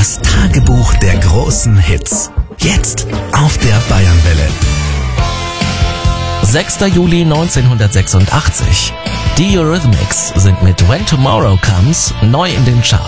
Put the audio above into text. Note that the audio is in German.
Das Tagebuch der großen Hits. Jetzt auf der Bayernwelle. 6. Juli 1986. Die Eurythmics sind mit When Tomorrow Comes neu in den Charts.